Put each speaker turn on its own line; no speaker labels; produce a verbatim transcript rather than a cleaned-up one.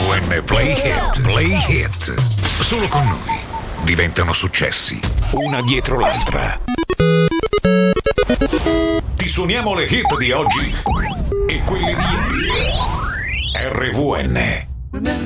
vu enne Play Hit, Play Hit. Solo con noi diventano successi, una dietro l'altra. Ti suoniamo le hit di oggi e quelle di ieri. erre vu enne.